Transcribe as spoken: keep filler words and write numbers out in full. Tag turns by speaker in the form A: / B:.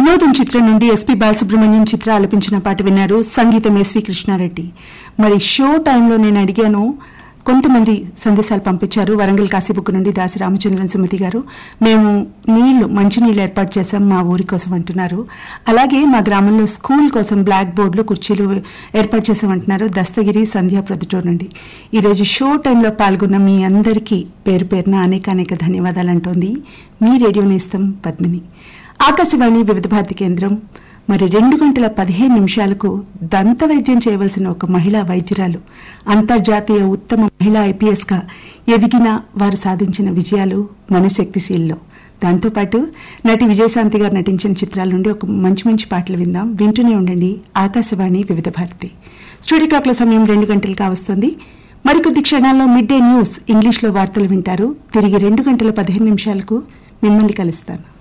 A: వినోదం చిత్రం నుండి ఎస్పీ బాలసుబ్రహ్మణ్యం చిత్ర ఆలపించిన పాట విన్నారు. సంగీతం ఎస్వి కృష్ణారెడ్డి. మరి షో టైంలో నేను అడిగాను, కొంతమంది సందేశాలు పంపించారు. వరంగల్ కాశీబుక్ నుండి దాసి రామచంద్రన్ సుమతి గారు, మేము నీళ్లు మంచినీళ్లు ఏర్పాటు చేశాం మా ఊరి కోసం అంటున్నారు. అలాగే మా గ్రామంలో స్కూల్ కోసం బ్లాక్ బోర్డులు కుర్చీలు ఏర్పాటు చేశామంటున్నారు దస్తగిరి సంధ్యా ప్రొద్దుటూరు నుండి. ఈరోజు షో టైంలో పాల్గొన్న మీ అందరికీ పేరు పేరున అనేక అనేక ధన్యవాదాలు అంటోంది మీ రేడియో నేస్తం పద్మిని. ఆకాశవాణి వివిధ భారతి కేంద్రం. మరి రెండు గంటల పదిహేను నిమిషాలకు దంత వైద్యం చేయవలసిన ఒక మహిళా వైద్యురాలు, అంతర్జాతీయ ఉత్తమ మహిళా ఐపీఎస్ గా ఎదిగిన వారు సాధించిన విజయాలు మన శక్తిశీల్లో. దాంతోపాటు నటి విజయశాంతి గారు నటించిన చిత్రాల నుండి ఒక మంచి మంచి పాటలు విందాం. వింటూనే ఉండండి ఆకాశవాణి వివిధ భారతి. స్టూడియో క్లాక్ల సమయం రెండు గంటలు కావస్తుంది. మరికొద్ది క్షణాల్లో మిడ్ డే న్యూస్ ఇంగ్లీష్లో వార్తలు వింటారు. తిరిగి రెండు గంటల పదిహేను నిమిషాలకు మిమ్మల్ని కలుస్తాను.